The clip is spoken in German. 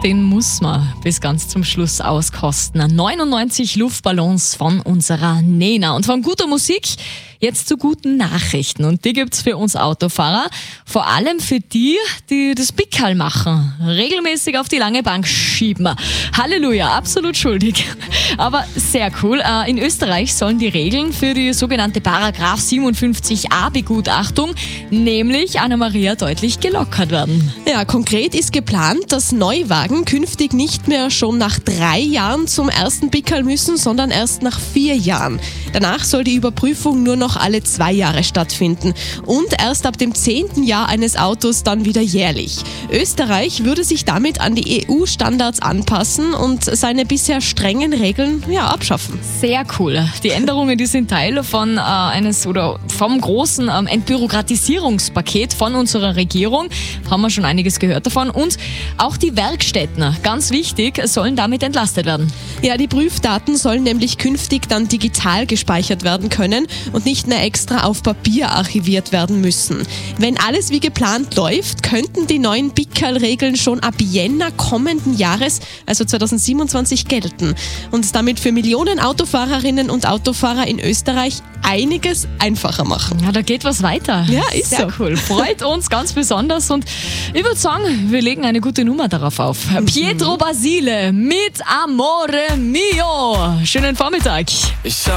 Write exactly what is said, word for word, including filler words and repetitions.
den muss man bis ganz zum Schluss auskosten. neunundneunzig Luftballons von unserer Nena. Und von guter Musik jetzt zu guten Nachrichten. Und die gibt's für uns Autofahrer. Vor allem für die, die das Pickerl machen. Regelmäßig auf die lange Bank schieben. Halleluja, absolut schuldig. Aber sehr cool. In Österreich sollen die Regeln für die sogenannte Paragraph siebenundfünfzig a Begutachtung, nämlich Anna-Maria, deutlich gelockert werden. Ja, konkret ist geplant, dass Neuwagen künftig nicht mehr schon nach drei Jahren zum ersten Pickerl müssen, sondern erst nach vier Jahren. Danach soll die Überprüfung nur noch alle zwei Jahre stattfinden und erst ab dem zehnten Jahr eines Autos dann wieder jährlich. Österreich würde sich damit an die E U-Standards anpassen und seine bisher strengen Regeln ja, abschaffen. Sehr cool. Die Änderungen, die sind Teil von äh, eines oder vom großen ähm, Entbürokratisierungspaket von unserer Regierung. Haben wir schon einiges gehört davon. Und auch die Werkstätten, ganz wichtig, sollen damit entlastet werden. Ja, die Prüfdaten sollen nämlich künftig dann digital gespeichert werden können und nicht mehr extra auf Papier archiviert werden müssen. Wenn alles wie geplant läuft, könnten die neuen Pickerl-Regeln schon ab Jänner kommenden Jahres, also zweitausendsiebenundzwanzig, gelten und damit für Millionen Autofahrerinnen und Autofahrer in Österreich einiges einfacher machen. Ja, da geht was weiter. Ja, ist sehr so. Cool. Freut uns ganz besonders und ich würde sagen, wir legen eine gute Nummer darauf auf. Mhm. Pietro Basile mit Amore Mio. Schönen Vormittag. Ich